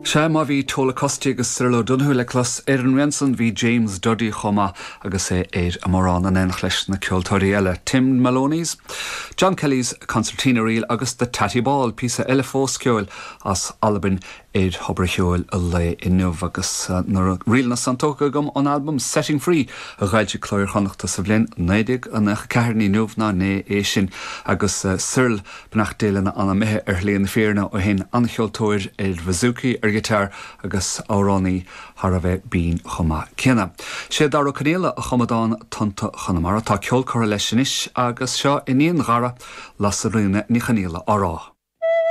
Se má bhí tola costi agus Cyril O'Donoghue le clas Éireann Renson hí James Duddy chomá agus é éir amórán an ench leis na ceoltóirí eile Tim Maloney's, John Kelly's Concertina Reel agus the Tatty Ball písa eile fós ceol as Albin éir hobre cheol a le inniuh agus na riil na santóca gom an album Setting Free a ghailse clóir chonachta sa bhlinn 90 an cearní nuamh ná né é sin agus Cyril benach déile anna mithe léon fearna ó hin an cheoltóir Vazuki gitar agus áránaí har a bheith bín chomá céanna. Sé dar ó canéla a chomadán tanta chanamara tá ceol chora leis sin is agus seo iníon ghara las a rinne ní chanéla árá.